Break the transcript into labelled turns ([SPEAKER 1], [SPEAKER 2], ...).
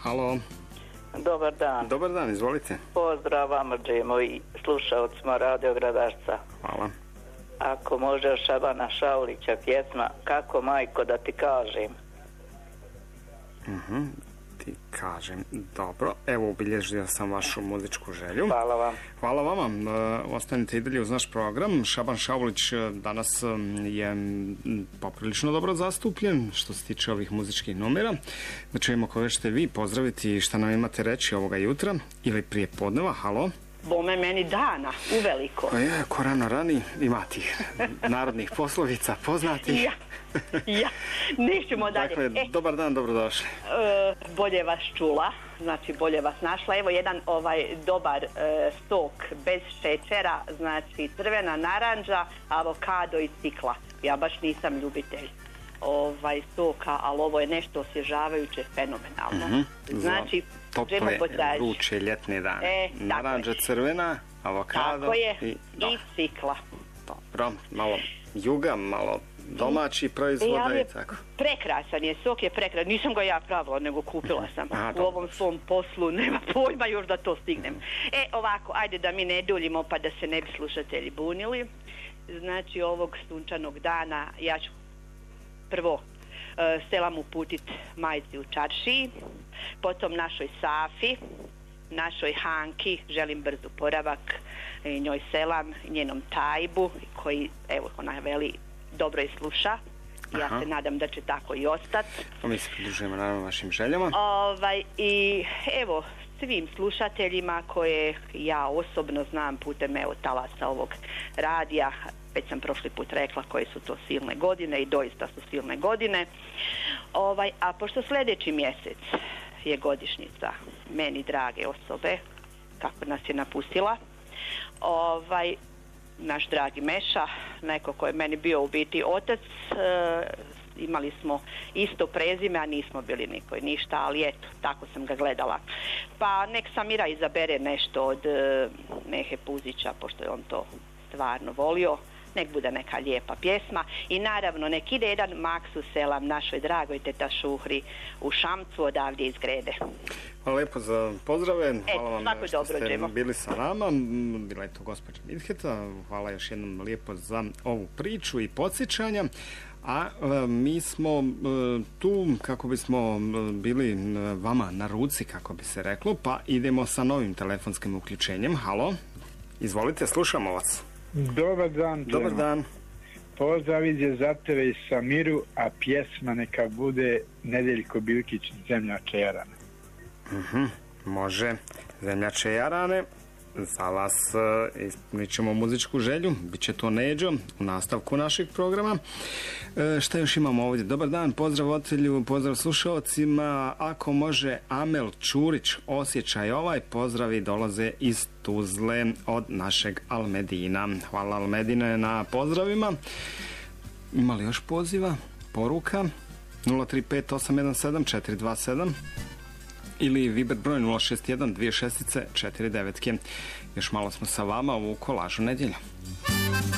[SPEAKER 1] Halo.
[SPEAKER 2] Dobar dan.
[SPEAKER 1] Dobar dan, izvolite.
[SPEAKER 2] Pozdrav vama, Džemo, i slušalcima Radio Gradašca.
[SPEAKER 1] Hvala.
[SPEAKER 2] Ako može Šabana Šaulića pjesma Kako majko da ti kažem.
[SPEAKER 1] Ti kažem. Dobro, evo obilježio sam vašu muzičku želju.
[SPEAKER 2] Hvala vam.
[SPEAKER 1] Hvala vama. Ostanite i dalje uz naš program. Šaban Šaulić danas je poprilično dobro zastupljen što se tiče ovih muzičkih numera. Da čujemo koje ćete vi pozdraviti i šta nam imate reći ovoga jutra ili prije podneva. Halo.
[SPEAKER 3] Bome meni dana, uveliko.
[SPEAKER 1] Ko rano rani, ima tih narodnih poslovica poznatih.
[SPEAKER 3] Ja, nećemo dalje.
[SPEAKER 1] Dakle, dobar dan, dobrodošli.
[SPEAKER 3] Bolje vas čula, znači bolje vas našla. Evo jedan dobar sok bez šećera, znači crvena naranđa, avokado i cikla. Ja baš nisam ljubitelj soka, ali ovo je nešto osvježavajuće, fenomenalno. Znači,
[SPEAKER 1] tople, vruće, ljetne dane. Naranđa crvena, avokado
[SPEAKER 3] tako je, i cikla.
[SPEAKER 1] Dobro, malo juga, malo domaći proizvoda i tako.
[SPEAKER 3] Prekrasan je, sok je prekrasan. Nisam ga ja pravila, nego kupila sam. U ovom svom poslu nema pojma još da to stignem. Ovako, ajde da mi ne duljimo pa da se ne bi slušatelji bunili. Znači, ovog sunčanog dana ja ću prvo selam uputit majci u Čaršiji, potom našoj Safi, našoj Hanki, želim brz oporavak, njoj selam, njenom Tajbu, koji, evo, ona veli, dobro je sluša. Ja se nadam da će tako i ostati.
[SPEAKER 1] Mi se pridružujemo naravno vašim željama.
[SPEAKER 3] I evo, svim slušateljima koje ja osobno znam putem talasa ovog radija, već sam prošli put rekla koje su to silne godine i doista su silne godine. A pošto sljedeći mjesec je godišnjica meni drage osobe, kako nas je napustila, naš dragi Meša, neko ko je meni bio u biti otac, imali smo isto prezime, a nismo bili niko i ništa, ali eto, tako sam ga gledala. Pa nek Samira izabere nešto od Mehe Puzića, pošto je on to stvarno volio. Nek bude neka lijepa pjesma i naravno nek ide jedan Maksu selam našoj dragoj teta Šuhri u Šamcu odavdje iz Grede.
[SPEAKER 1] Hvala lijepo za pozdrave. Hvala vam što ste
[SPEAKER 3] dobro,
[SPEAKER 1] bili sa nama. Bila je to gospođa Midheta. Hvala još jednom lijepo za ovu priču i podsjećanja. A mi smo tu kako bismo bili vama na ruci, kako bi se reklo, pa idemo sa novim telefonskim uključenjem. Halo, izvolite, slušamo vas.
[SPEAKER 4] Dobar dan.
[SPEAKER 1] Dobar dan.
[SPEAKER 4] Pozdrav ide za tebe i Samiru, a pjesma neka bude Nedeljko Bilkić, Zemljače Jarane.
[SPEAKER 1] Može, Zemljače Jarane. Za vas ispunit ćemo muzičku želju, bit će to Neđo u nastavku našeg programa. Šta još imamo ovdje? Dobar dan, pozdrav voditelju, pozdrav slušalcima. Ako može, Amel Čurić, osjećaj ovaj, pozdravi dolaze iz Tuzle od našeg Almedina. Hvala Almedine na pozdravima. Ima li još poziva, poruka? 035-817-427 ili Viber broj 061-264-9. Još malo smo sa vama u Kolažu nedjelju.